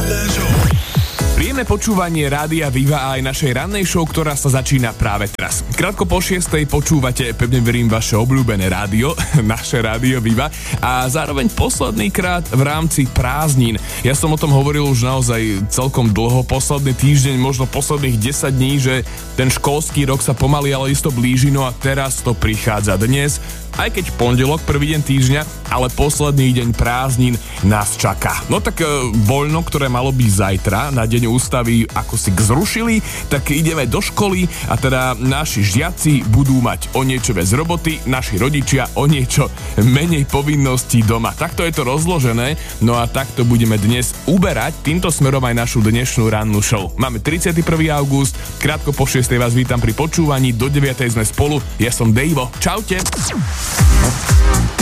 Príjemné počúvanie Rádia Viva a aj našej rannej show, ktorá sa začína práve teraz. Krátko po 6:00 počúvate, pevne verím, vaše obľúbené rádio, naše Rádio Viva a zároveň posledný krát v rámci prázdnin. Ja som o tom hovoril už naozaj celkom dlho, posledný týždeň, možno posledných 10 dní, že ten školský rok sa pomaly, ale isto blíži, no a teraz to prichádza dnes. Aj keď pondelok, prvý deň týždňa, ale posledný deň prázdnin nás čaká. No tak voľno, ktoré malo byť zajtra, na deň ústavy, ako si zrušili, tak ideme do školy a teda naši žiaci budú mať o niečo viac roboty, naši rodičia o niečo menej povinností doma. Takto je to rozložené, no a takto budeme dnes uberať týmto smerom aj našu dnešnú rannú show. Máme 31. august, krátko po 6:00 vás vítam pri počúvaní, do 9:00 sme spolu, ja som Dejvo, čaute.